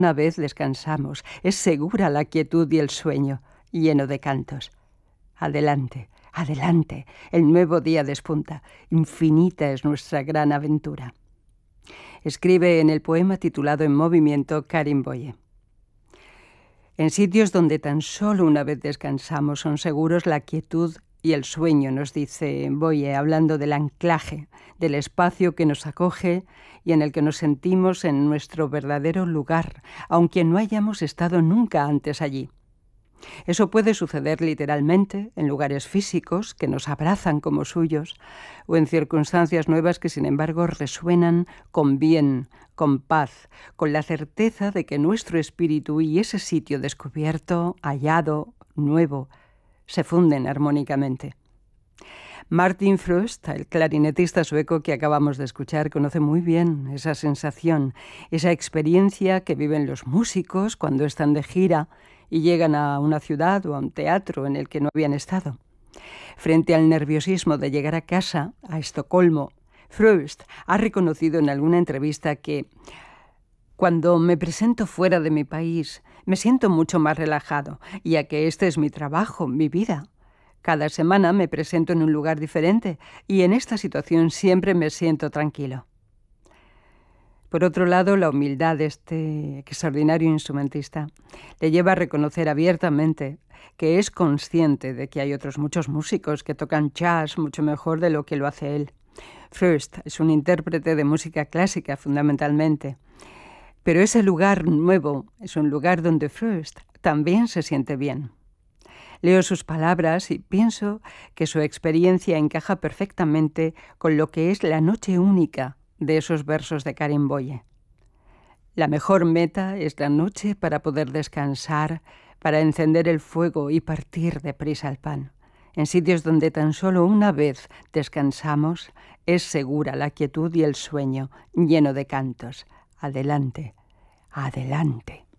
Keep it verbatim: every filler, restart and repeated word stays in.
una vez descansamos, es segura la quietud y el sueño, lleno de cantos. Adelante, adelante, el nuevo día despunta, infinita es nuestra gran aventura. Escribe en el poema titulado En movimiento Karin Boye. En sitios donde tan solo una vez descansamos son seguros la quietud y el sueño, nos dice Boye, hablando del anclaje, del espacio que nos acoge y en el que nos sentimos en nuestro verdadero lugar, aunque no hayamos estado nunca antes allí. Eso puede suceder literalmente en lugares físicos que nos abrazan como suyos o en circunstancias nuevas que sin embargo resuenan con bien, con paz, con la certeza de que nuestro espíritu y ese sitio descubierto, hallado, nuevo, se funden armónicamente. Martin Fröst, el clarinetista sueco que acabamos de escuchar, conoce muy bien esa sensación, esa experiencia que viven los músicos cuando están de gira y llegan a una ciudad o a un teatro en el que no habían estado. Frente al nerviosismo de llegar a casa, a Estocolmo, Fröst ha reconocido en alguna entrevista que cuando me presento fuera de mi país me siento mucho más relajado, ya que este es mi trabajo, mi vida. Cada semana me presento en un lugar diferente y en esta situación siempre me siento tranquilo. Por otro lado, la humildad de este extraordinario instrumentista le lleva a reconocer abiertamente que es consciente de que hay otros muchos músicos que tocan jazz mucho mejor de lo que lo hace él. Fröst es un intérprete de música clásica fundamentalmente, pero ese lugar nuevo es un lugar donde Fröst también se siente bien. Leo sus palabras y pienso que su experiencia encaja perfectamente con lo que es la noche única de esos versos de Karin Boye. La mejor meta es la noche para poder descansar, para encender el fuego y partir deprisa al pan. En sitios donde tan solo una vez descansamos, es segura la quietud y el sueño, lleno de cantos. Adelante, adelante.